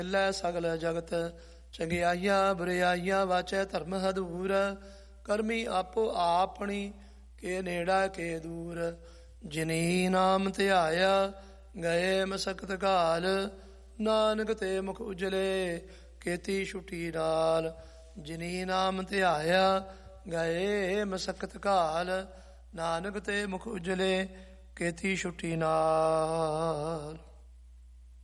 ਲੈ ਸਗਲ ਜਗਤ ਚੰਗਿਆਈਆਂ ਬੁਰਿਆਈਆਂ ਵਾਚੈ ਧਰਮ ਹਦੂਰ। ਕਰਮੀ ਆਪੋ ਆਪਣੀ ਕੇ ਨੇੜਾ ਕੇ ਦੂਰ। ਜਿਨੀ ਨਾਮ ਧਿਆਇਆ ਗਏ ਮਸਕਤ ਘਾਲ। ਨਾਨਕ ਤੇ ਮੁਖ ਉਜਲੇ ਕੀਤੀ ਛੁਟੀ ਨਾਲ। ਜਿਨੀ ਨਾਮ ਧਿਆਇਆ ਗਏ ਮਸਕਤ ਘਾਲ। ਨਾਨਕ ਤੇ ਮੁਖ ਉਜਲੇ ਕੀਤੀ ਛੁਟੀ ਨਾਲ।